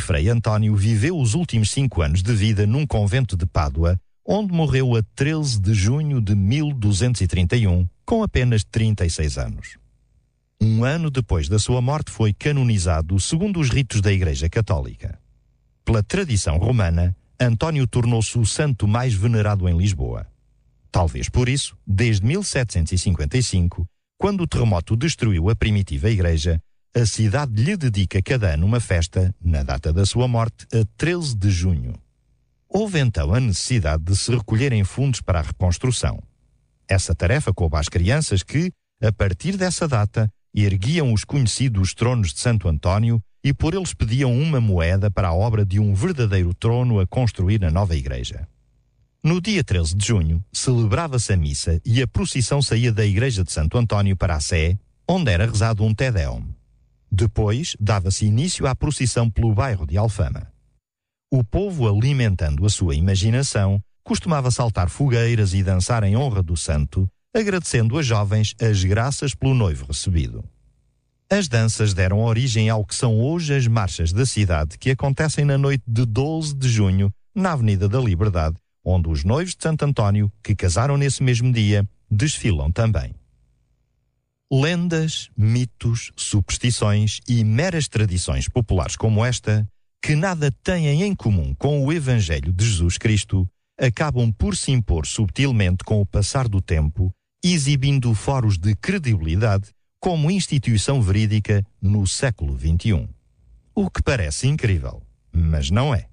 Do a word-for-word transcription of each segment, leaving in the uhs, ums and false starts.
Frei António viveu os últimos cinco anos de vida num convento de Pádua, onde morreu a treze de junho de mil duzentos e trinta e um, com apenas trinta e seis anos. Um ano depois da sua morte foi canonizado segundo os ritos da Igreja Católica. Pela tradição romana, António tornou-se o santo mais venerado em Lisboa. Talvez por isso, desde mil setecentos e cinquenta e cinco, quando o terremoto destruiu a primitiva igreja, a cidade lhe dedica cada ano uma festa, na data da sua morte, a treze de junho. Houve então a necessidade de se recolherem fundos para a reconstrução. Essa tarefa coube às crianças que, a partir dessa data, erguiam os conhecidos tronos de Santo António e por eles pediam uma moeda para a obra de um verdadeiro trono a construir na nova igreja. No dia treze de junho, celebrava-se a missa e a procissão saía da igreja de Santo António para a Sé, onde era rezado um Te Deum. Depois, dava-se início à procissão pelo bairro de Alfama. O povo, alimentando a sua imaginação, costumava saltar fogueiras e dançar em honra do santo, agradecendo aos jovens as graças pelo noivo recebido. As danças deram origem ao que são hoje as marchas da cidade, que acontecem na noite de doze de junho, na Avenida da Liberdade, onde os noivos de Santo António, que casaram nesse mesmo dia, desfilam também. Lendas, mitos, superstições e meras tradições populares como esta, que nada têm em comum com o Evangelho de Jesus Cristo, acabam por se impor subtilmente com o passar do tempo, exibindo foros de credibilidade como instituição verídica no século vinte e um. O que parece incrível, mas não é.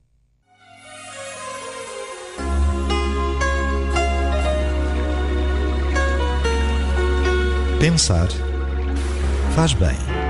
Pensar faz bem.